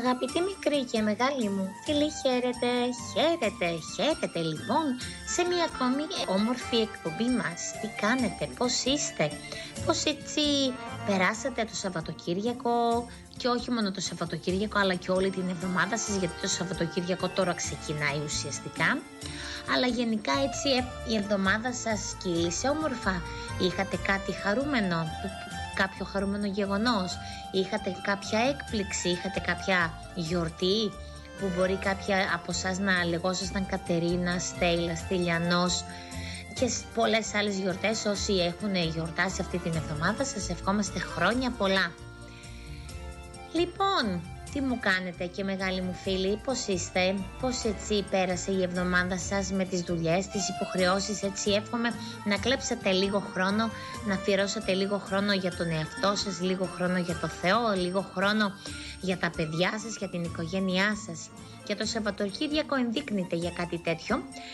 Αγαπητή μικρή και μεγάλη μου φίλη, χαίρετε, χαίρετε λοιπόν σε μια ακόμη όμορφη εκπομπή μας. Τι κάνετε, πώς είστε, πώς έτσι περάσατε το Σαββατοκύριακο και όχι μόνο το Σαββατοκύριακο αλλά και όλη την εβδομάδα σας, γιατί το Σαββατοκύριακο τώρα ξεκινάει ουσιαστικά. Αλλά γενικά έτσι η εβδομάδα σας κύλησε όμορφα, είχατε κάτι χαρούμενο, κάποιο χαρούμενο γεγονός, είχατε κάποια έκπληξη, είχατε κάποια γιορτή που μπορεί κάποια από εσάς να λεγόσασταν Κατερίνα, Στέλλα, Στυλιανός και πολλές άλλες γιορτές. Όσοι έχουν γιορτάσει αυτή την εβδομάδα σας ευχόμαστε χρόνια πολλά. Λοιπόν, τι μου κάνετε και μεγάλοι μου φίλοι, πώς είστε, πώς έτσι πέρασε η εβδομάδα σας με τις δουλειές, τις υποχρεώσεις, έτσι εύχομαι να κλέψετε λίγο χρόνο, να αφιερώσετε λίγο χρόνο για τον εαυτό σας, λίγο χρόνο για το Θεό, λίγο χρόνο για τα παιδιά σας, για την οικογένειά σας. Και το Σαββατοκύριακο ενδείκνυται για κάτι τέτοιο,